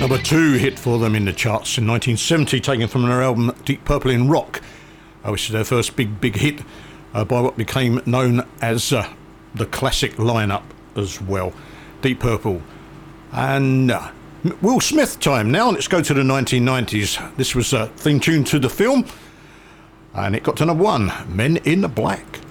Number 2 hit for them in the charts in 1970, taken from their album Deep Purple in Rock, which is their first big hit by what became known as the classic lineup as well. Deep Purple. And Will Smith time now. Let's go to the 1990s. This was a theme tune to the film, and it got to number 1, Men in Black.